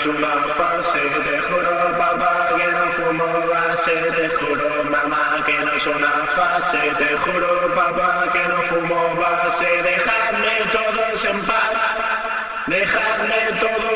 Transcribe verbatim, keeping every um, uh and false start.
una fase, te juro papá que no fumo base, te juro mamá que no es una fase, te juro papá que no fumo base, dejadme todos en paz, dejadme todos